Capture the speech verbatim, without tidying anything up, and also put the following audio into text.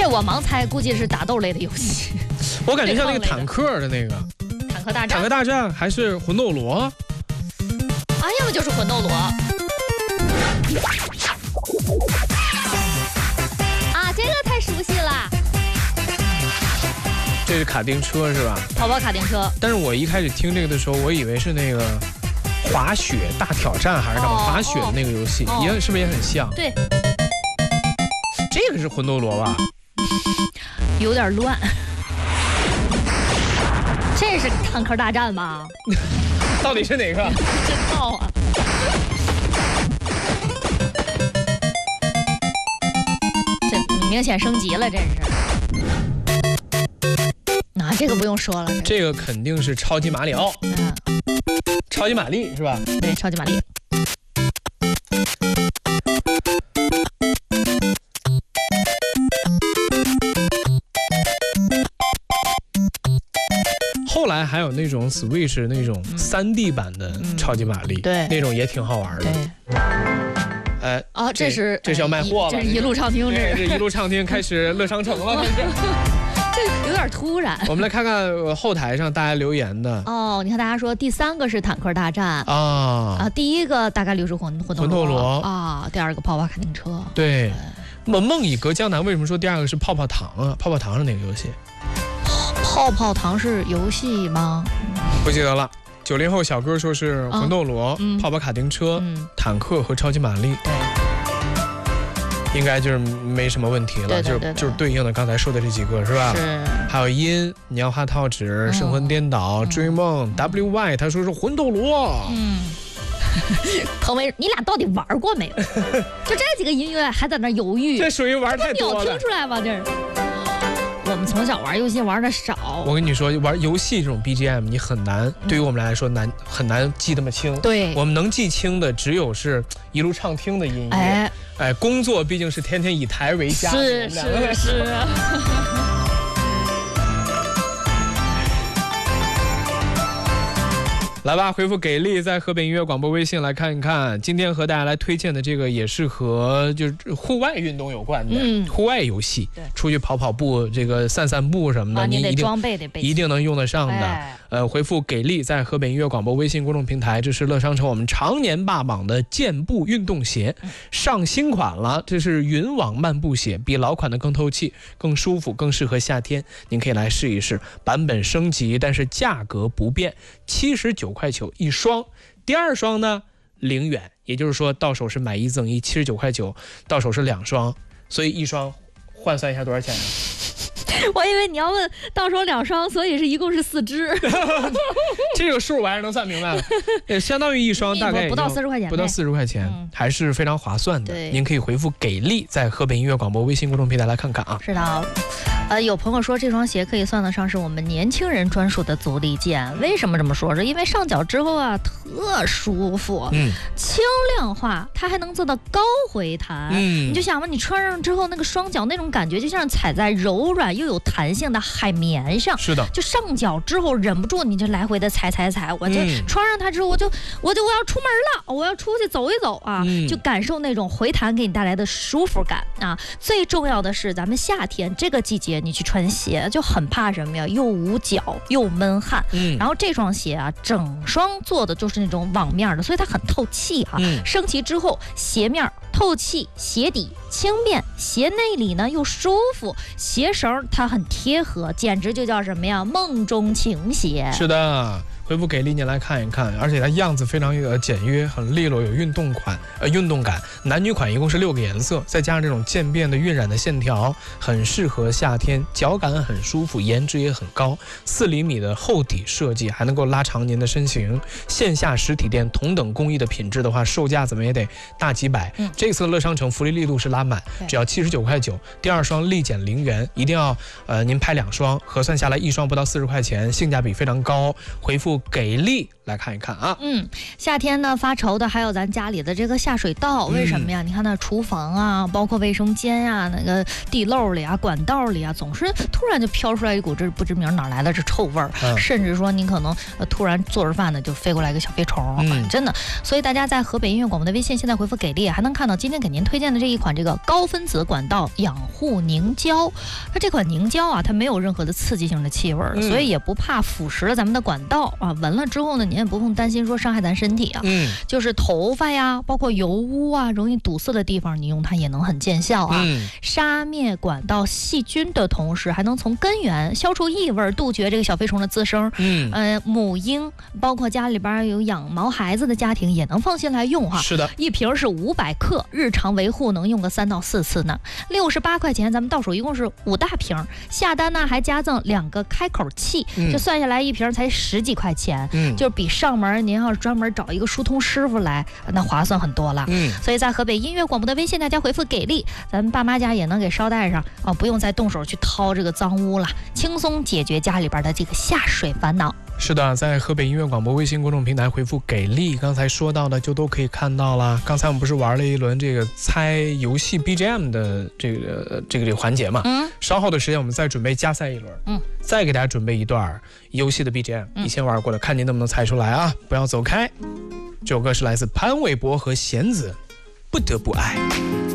这我盲猜，估计是打斗类的游戏。 我感觉像那个坦克的那个坦克大战， 坦克大战还是魂斗罗啊， 要么就是魂斗罗。啊，这个太熟悉了。 这是卡丁车是吧？ 跑跑卡丁车。 但是我一开始听这个的时候，我以为是那个滑雪大挑战还是干嘛？滑雪的那个游戏， 哦、 也是不是也很像？ 对。 这个是魂斗罗吧？ 有点乱。这是坦克大战吧？ 到底是哪个？ 不知道啊。这明显升级了，这是。啊，这个不用说了。 这个肯定是超级马里奥。嗯。超级玛丽是吧？ 对，超级玛丽。 后来还有那种 Switch 那种三 D 版的超级玛丽， 嗯、对， 那种也挺好玩的。 对。 哎， 哦，这是这是要卖货了， 这是一路畅听， 这是一路畅听开始乐商城了， 这有点突然。 我们来看看后台上大家留言的。 哦，你看大家说第三个是坦克大战啊啊，第一个大概率是魂魂斗罗啊，第二个泡泡卡丁车。 对，梦梦以隔江南为什么说第二个是泡泡糖啊？泡泡糖是哪个游戏？ 泡泡糖是游戏吗？ 不记得了。九零后小哥说是魂斗罗、哦嗯、泡泡卡丁车、嗯、坦克和超级玛丽， 对， 应该就是没什么问题了， 对对对对就是就是对应的刚才说的这几个是吧？ 是。 还有音、娘花套纸、神魂颠倒、嗯、追梦、嗯、W Y， 他说是魂斗罗。 嗯。彭伟，你俩到底玩过没有？就这几个音乐还在那犹豫， 这属于玩太多了。 你有听出来吗？这是。我们从小玩游戏玩的少， 我跟你说，玩游戏这种 B G M 你很难，对于我们来说难很难记那么清。 对， 我们能记清的只有是一路畅听的音乐。 哎， 哎，工作毕竟是天天以台为家， 是是是。 来吧，回复给力，在河北音乐广播微信来看一看。今天和大家来推荐的这个也是和就是户外运动有关的，嗯，户外游戏， 对， 出去跑跑步，这个散散步什么的， 啊、 你得装备得备， 一定能用得上的。 哎、 呃，回复给力，在河北音乐广播微信公众平台，这是乐商城我们常年霸榜的健步运动鞋，嗯、上新款了，这是云网漫步鞋，比老款的更透气、更舒服、更适合夏天，您可以来试一试。版本升级，但是价格不变，七十九块九一双，第二双呢零元，也就是说到手是买一赠一，七十九块九，到手是两双，所以一双换算一下多少钱呢？ 我以为你要问到手两双，所以是一共是四只。 这个数我还是能算明白了，也相当于一双大概不到四十块钱， 不到四十块钱、嗯，还是非常划算的。 对， 您可以回复给力，在河北音乐广播微信公众平台来看看啊。 是的。呃，有朋友说这双鞋可以算得上是我们年轻人专属的足力健，为什么这么说？是因为上脚之后啊，特舒服，嗯，轻量化，它还能做到高回弹，嗯，你就想吧，你穿上之后那个双脚那种感觉，就像踩在柔软又有弹性的海绵上， 是的， 就上脚之后忍不住你就来回的踩踩踩，我就穿上它之后，我就我就我要出门了，我要出去走一走啊，嗯、就感受那种回弹给你带来的舒服感啊。最重要的是，咱们夏天这个季节。你去穿鞋就很怕什么呀？又捂脚又闷汗。嗯，然后这双鞋啊，整双做的就是那种网面的，所以它很透气啊。嗯，升级之后，鞋面透气，鞋底轻便，鞋内里呢又舒服，鞋绳它很贴合，简直就叫什么呀？梦中情鞋。 是的。回复给力，您来看一看，而且它样子非常呃简约，很利落，有运动款呃运动感。男女款一共是六个颜色，再加上这种渐变的晕染的线条，很适合夏天，脚感很舒服，颜值也很高。四厘米的厚底设计，还能够拉长您的身形。线下实体店同等工艺的品质的话，售价怎么也得大几百。嗯，这次乐商城福利力度是拉满，只要七十九块九，第二双立减零元，一定要呃您拍两双，核算下来一双不到四十块钱，性价比非常高。回复给力来看一看啊。 嗯，夏天呢发愁的还有咱家里的这个下水道，为什么呀？嗯、你看那厨房啊，包括卫生间啊，那个地漏里啊、管道里啊，总是突然就飘出来一股这不知名哪来的这臭味儿，嗯、甚至说你可能、呃、突然做着饭呢就飞过来一个小飞虫，嗯、真的。所以大家在河北音乐广播的微信现在回复给力，还能看到今天给您推荐的这一款这个高分子管道养护凝胶。它这款凝胶啊，它没有任何的刺激性的气味，嗯、所以也不怕腐蚀了咱们的管道啊。闻了之后呢，您也不用担心说伤害咱身体啊。嗯，就是头发呀，包括油污啊，容易堵塞的地方，你用它也能很见效啊。嗯、杀灭管道细菌的同时，还能从根源消除异味，杜绝这个小飞虫的滋生。嗯，呃，母婴包括家里边有养毛孩子的家庭也能放心来用哈。 是的， 一瓶是五百克，日常维护能用个三到四次呢。六十八块钱，咱们到手一共是五大瓶，下单呢还加赠两个开口器，嗯、这算下来一瓶才十几块钱，嗯、就比上门您要是专门找一个疏通师傅来，那划算很多了。嗯，所以在河北音乐广播的微信，大家回复给力，咱们爸妈家也能给捎带上啊，不用再动手去掏这个脏污了，轻松解决家里边的这个下水烦恼。 是的，在河北音乐广播微信公众平台回复给力，刚才说到的就都可以看到了。刚才我们不是玩了一轮这个猜游戏 B G M 的这个这个这个环节嘛？嗯，稍后的时间我们再准备加赛一轮，嗯，再给大家准备一段游戏的 B G M，嗯、以前玩过的，看您能不能猜出来啊！不要走开，这首歌是来自潘玮柏和弦子，不得不爱。